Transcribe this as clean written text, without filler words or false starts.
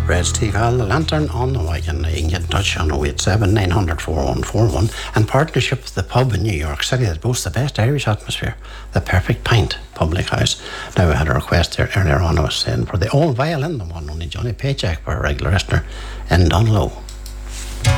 Bread, Steve Hall, The Lantern on the Wagon. You can get in touch on 087 900 4141 and partnership with the pub in New York City that boasts the best Irish atmosphere, the Perfect Pint Public House. Now, we had a request there earlier on, I was saying, for the old violin, the one only Johnny Paycheck, for a regular listener in Dunlow.